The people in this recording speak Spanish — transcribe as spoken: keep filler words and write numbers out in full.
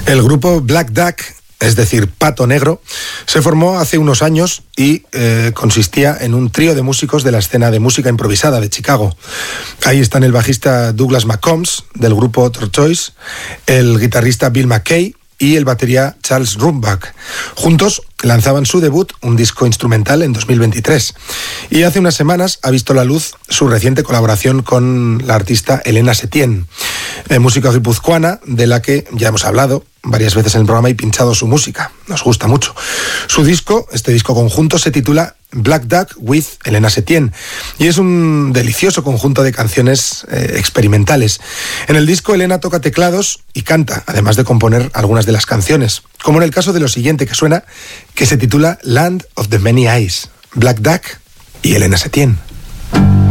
El grupo Black Duck, es decir, Pato Negro, se formó hace unos años y eh, consistía en un trío de músicos de la escena de música improvisada de Chicago. Ahí están el bajista Douglas McCombs, del grupo Tortoise, el guitarrista Bill McKay y el batería Charles Rumbach. Juntos lanzaban su debut, un disco instrumental, en dos mil veintitrés. Y hace unas semanas ha visto la luz su reciente colaboración con la artista Elena Setién, eh, música guipuzcoana de la que ya hemos hablado varias veces en el programa y pinchado su música. Nos gusta mucho. Su disco, este disco conjunto, se titula Black Duck with Elena Setién y es un delicioso conjunto de canciones eh, experimentales. En el disco Elena toca teclados y canta, además de componer algunas de las canciones, como en el caso de lo siguiente que suena, que se titula Land of the Many Eyes, Black Duck y Elena Setién.